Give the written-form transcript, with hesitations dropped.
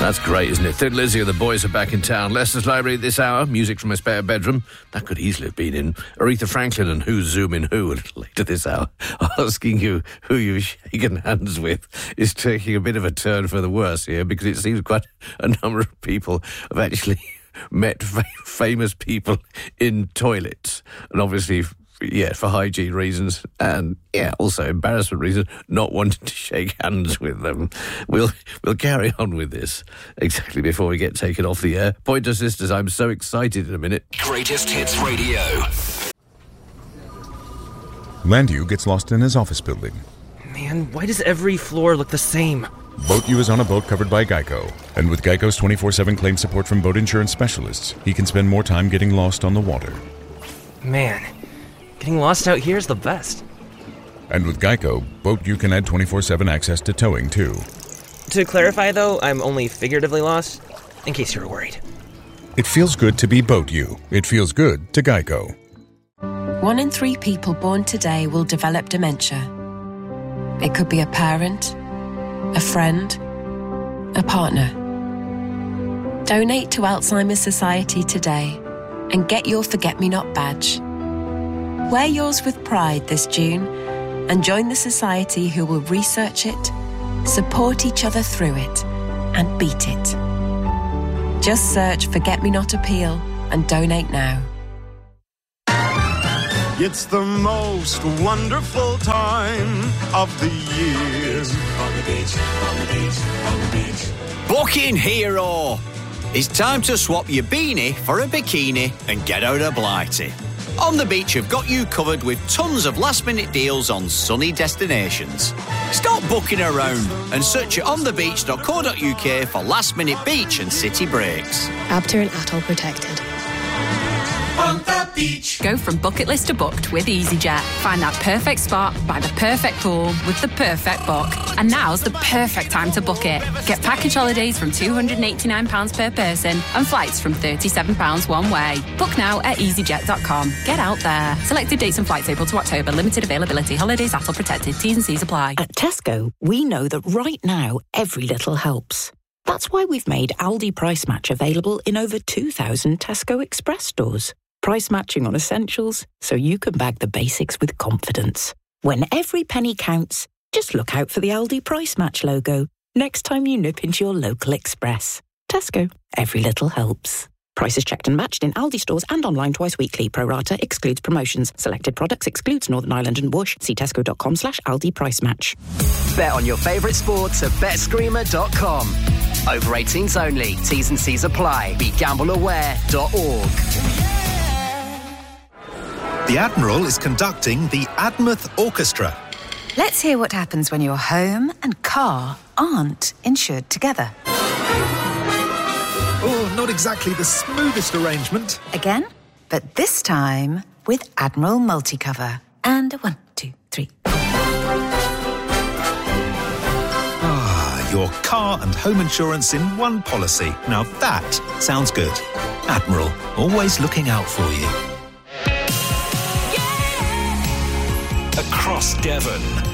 That's great, isn't it? Thin Lizzy and the boys are back in town. Leicester's Library this hour, music from a spare bedroom. That could easily have been in Aretha Franklin and Who's Zooming Who a little later this hour. Asking you who you've shaken hands with is taking a bit of a turn for the worse here, because it seems quite a number of people have actually met famous people in toilets. And obviously, yeah, for hygiene reasons and, yeah, also embarrassment reasons, not wanting to shake hands with them. We'll carry on with this exactly before we get taken off the air. Pointer Sisters, I'm so excited in a minute. Greatest Hits Radio. Landu gets lost in his office building. Man, why does every floor look the same? Boat U is on a boat covered by Geico. And with Geico's 24/7 claim support from boat insurance specialists, he can spend more time getting lost on the water. Man, getting lost out here is the best. And with Geico, Boat U can add 24/7 access to towing, too. To clarify, though, I'm only figuratively lost, in case you were worried. It feels good to be Boat U. It feels good to Geico. 1 in 3 people born today will develop dementia. It could be a parent, a friend, a partner. Donate to Alzheimer's Society today and get your Forget-Me-Not badge. Wear yours with pride this June and join the society who will research it, support each other through it, and beat it. Just search Forget-Me-Not Appeal and donate now. It's the most wonderful time of the year. On the beach, on the beach, on the beach. Booking Hero. It's time to swap your beanie for a bikini and get out of Blighty. On the Beach have got you covered with tons of last-minute deals on sunny destinations. Stop booking around and search at onthebeach.co.uk for last-minute beach and city breaks. Abter and Atoll protected. On the beach. Go from bucket list to booked with EasyJet. Find that perfect spot by the perfect pool with the perfect book. And now's the perfect time to book it. Get package holidays from £289 per person and flights from £37 one way. Book now at easyjet.com. Get out there. Selected dates and flights April to October. Limited availability. Holidays Atoll protected. T's and C's apply. At Tesco, we know that right now, every little helps. That's why we've made Aldi Price Match available in over 2,000 Tesco Express stores. Price matching on essentials, so you can bag the basics with confidence. When every penny counts, just look out for the Aldi Price Match logo next time you nip into your local Express. Tesco, every little helps. Prices checked and matched in Aldi stores and online twice weekly. Pro rata excludes promotions. Selected products excludes Northern Ireland and Bush. See tesco.com/Aldi Price Match. Bet on your favourite sports at betscreamer.com. Over 18s only. T's and C's apply. BeGambleAware.org. The Admiral is conducting the Admouth Orchestra. Let's hear what happens when your home and car aren't insured together. Oh, not exactly the smoothest arrangement. Again, but this time with Admiral Multicover. And 1, 2, 3. Your car and home insurance in one policy. Now that sounds good. Admiral, always looking out for you. Across Devon,